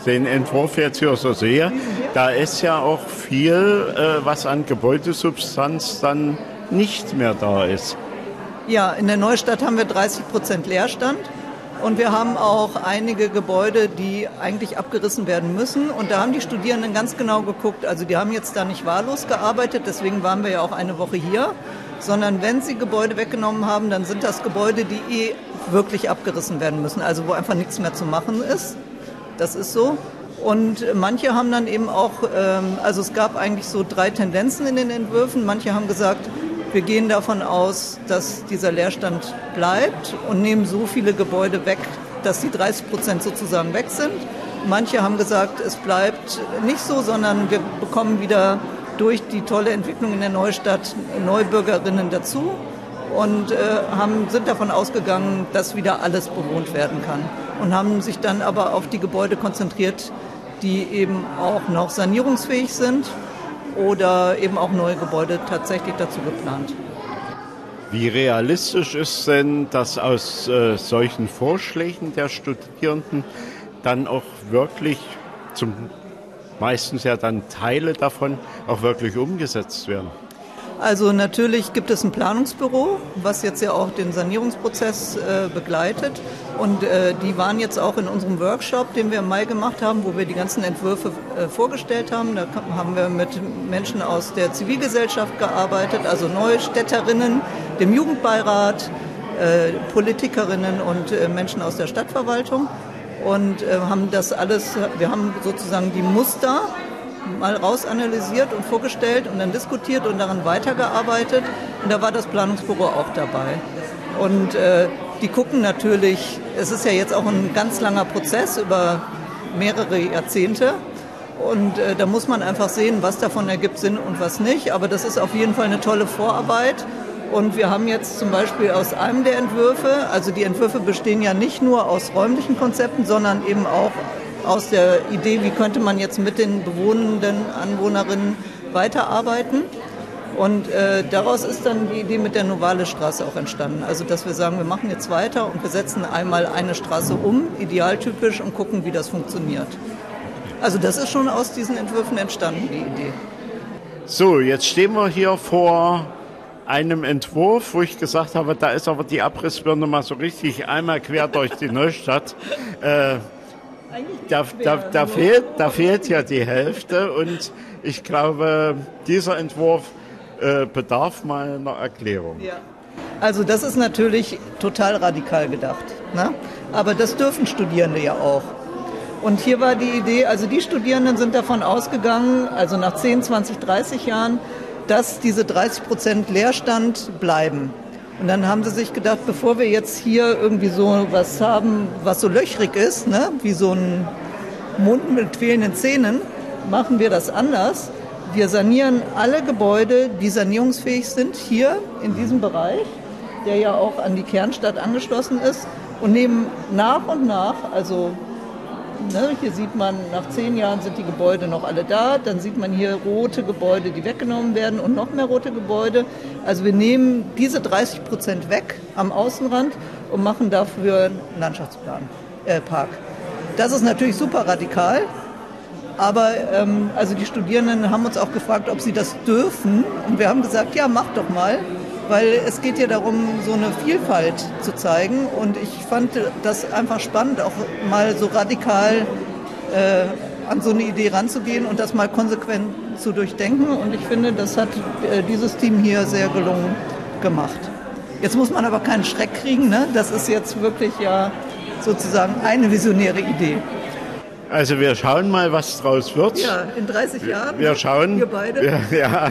den Entwurf jetzt hier so sehe, da ist ja auch viel, was an Gebäudesubstanz dann nicht mehr da ist. Ja, in der Neustadt haben wir 30% Leerstand. Und wir haben auch einige Gebäude, die eigentlich abgerissen werden müssen. Und da haben die Studierenden ganz genau geguckt. Also die haben jetzt da nicht wahllos gearbeitet, deswegen waren wir ja auch eine Woche hier. Sondern wenn sie Gebäude weggenommen haben, dann sind das Gebäude, die wirklich abgerissen werden müssen. Also wo einfach nichts mehr zu machen ist. Das ist so. Und manche haben dann eben auch, also es gab eigentlich so 3 Tendenzen in den Entwürfen. Manche haben gesagt, wir gehen davon aus, dass dieser Leerstand bleibt und nehmen so viele Gebäude weg, dass die 30% sozusagen weg sind. Manche haben gesagt, es bleibt nicht so, sondern wir bekommen wieder durch die tolle Entwicklung in der Neustadt Neubürgerinnen dazu und sind davon ausgegangen, dass wieder alles bewohnt werden kann. Und haben sich dann aber auf die Gebäude konzentriert, die eben auch noch sanierungsfähig sind oder eben auch neue Gebäude tatsächlich dazu geplant. Wie realistisch ist denn, dass aus solchen Vorschlägen der Studierenden dann auch wirklich, meistens ja dann Teile davon, auch wirklich umgesetzt werden? Also natürlich gibt es ein Planungsbüro, was jetzt ja auch den Sanierungsprozess begleitet. Und die waren jetzt auch in unserem Workshop, den wir im Mai gemacht haben, wo wir die ganzen Entwürfe vorgestellt haben. Da haben wir mit Menschen aus der Zivilgesellschaft gearbeitet, also Neustädterinnen, dem Jugendbeirat, Politikerinnen und Menschen aus der Stadtverwaltung. Und haben das alles, wir haben sozusagen die Muster mal rausanalysiert und vorgestellt und dann diskutiert und daran weitergearbeitet. Und da war das Planungsbüro auch dabei. Und die gucken natürlich, es ist ja jetzt auch ein ganz langer Prozess über mehrere Jahrzehnte. Und da muss man einfach sehen, was davon ergibt Sinn und was nicht. Aber das ist auf jeden Fall eine tolle Vorarbeit. Und wir haben jetzt zum Beispiel aus einem der Entwürfe, also die Entwürfe bestehen ja nicht nur aus räumlichen Konzepten, sondern eben auch aus der Idee, wie könnte man jetzt mit den bewohnenden Anwohnerinnen weiterarbeiten. Und daraus ist dann die Idee mit der Novalis-Straße auch entstanden. Also dass wir sagen, wir machen jetzt weiter und wir setzen einmal eine Straße um, idealtypisch, und gucken, wie das funktioniert. Also das ist schon aus diesen Entwürfen entstanden, die Idee. So, jetzt stehen wir hier vor einem Entwurf, wo ich gesagt habe, da ist aber die Abrissbirne mal so richtig einmal quer durch die Neustadt. Da fehlt ja die Hälfte und ich glaube, dieser Entwurf bedarf mal einer Erklärung. Ja. Also das ist natürlich total radikal gedacht, ne? Aber das dürfen Studierende ja auch. Und hier war die Idee, also die Studierenden sind davon ausgegangen, also nach 10, 20, 30 Jahren, dass diese 30% Leerstand bleiben. Und dann haben sie sich gedacht, bevor wir jetzt hier irgendwie so was haben, was so löchrig ist, ne, wie so ein Mund mit fehlenden Zähnen, machen wir das anders. Wir sanieren alle Gebäude, die sanierungsfähig sind, hier in diesem Bereich, der ja auch an die Kernstadt angeschlossen ist, und nehmen nach und nach, also hier sieht man, nach 10 Jahren sind die Gebäude noch alle da. Dann sieht man hier rote Gebäude, die weggenommen werden und noch mehr rote Gebäude. Also wir nehmen diese 30% weg am Außenrand und machen dafür einen Landschaftsplan, Park. Das ist natürlich super radikal. Aber also die Studierenden haben uns auch gefragt, ob sie das dürfen. Und wir haben gesagt, ja, macht doch mal. Weil es geht ja darum, so eine Vielfalt zu zeigen. Und ich fand das einfach spannend, auch mal so radikal an so eine Idee ranzugehen und das mal konsequent zu durchdenken. Und ich finde, das hat dieses Team hier sehr gelungen gemacht. Jetzt muss man aber keinen Schreck kriegen, ne? Das ist jetzt wirklich ja sozusagen eine visionäre Idee. Also wir schauen mal, was draus wird. Ja, in 30 Jahren. Wir schauen. Wir beide.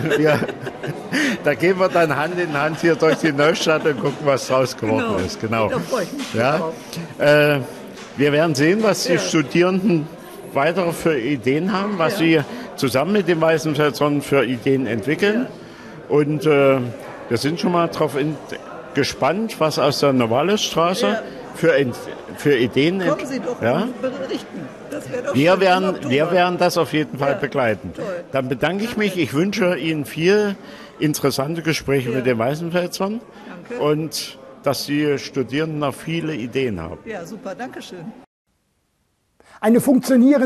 Da gehen wir dann Hand in Hand hier durch die Neustadt und gucken, was draus geworden ist. Genau. Da freue ich mich drauf. Wir werden sehen, was die Studierenden weitere für Ideen haben, was sie zusammen mit den Weißenfeldern für Ideen entwickeln. Ja. Und wir sind schon mal darauf gespannt, was aus der Novalis-Straße für Ideen kommen Sie doch und berichten. Das doch wir werden das auf jeden Fall begleiten. Toll. Dann bedanke ich mich. Ich wünsche Ihnen viel interessante Gespräche mit den Weißenfeldern und dass die Studierenden noch viele Ideen haben. Ja, super. Dankeschön. Eine funktionierende